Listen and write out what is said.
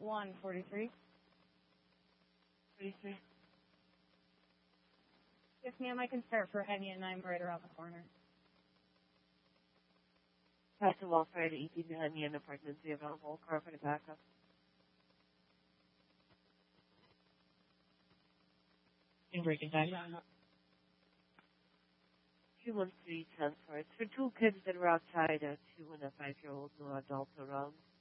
143. 43. Yes, ma'am, I can start for Henny, and I'm right around the corner. Pass the welfare to 18 to Henny and apartments. We have a whole car for the backup. In breaking time. 213 transports for two kids that were outside, a 2 and a 5-year-old, no adults around.